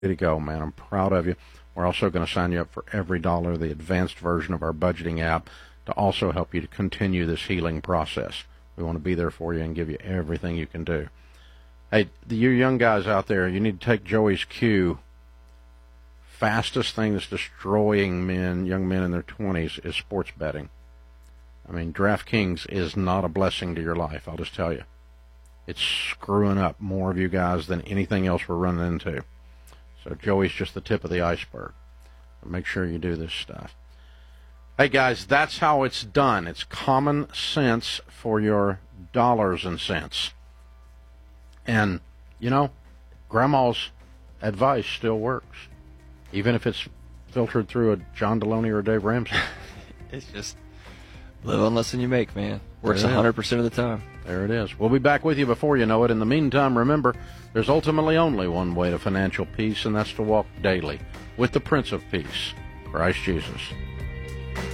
to go, man. I'm proud of you. We're also going to sign you up for Every Dollar, the advanced version of our budgeting app, to also help you to continue this healing process. We want to be there for you and give you everything you can do. Hey, you young guys out there, you need to take Joey's cue. Fastest thing that's destroying young men in their 20s is sports betting. I mean, DraftKings is not a blessing to your life, I'll just tell you. It's screwing up more of you guys than anything else we're running into. So Joey's just the tip of the iceberg. So make sure you do this stuff. Hey, guys, that's how it's done. It's common sense for your dollars and cents. And, you know, Grandma's advice still works, even if it's filtered through a John Deloney or a Dave Ramsey. It's just live on less than you make, man. Works 100% of the time. There it is. We'll be back with you before you know it. In the meantime, remember, there's ultimately only one way to financial peace, and that's to walk daily with the Prince of Peace, Christ Jesus.